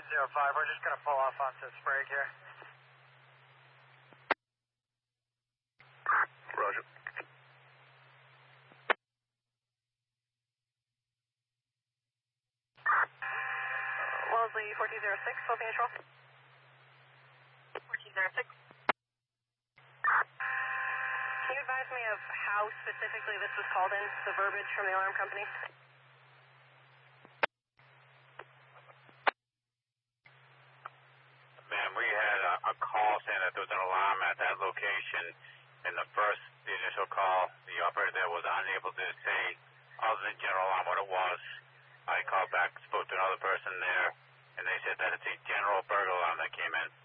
0405, we're just going to pull off onto Sprague here. Roger. Wellesley 4206, full control. 1406. Can you advise me of how specifically this was called in, the verbiage from the alarm company? Ma'am, we had a call saying that there was an alarm at that location. In the initial call, the operator there was unable to say, other than general alarm, what it was. I called back, spoke to another person there, and they said that it's a general burglar alarm that came in.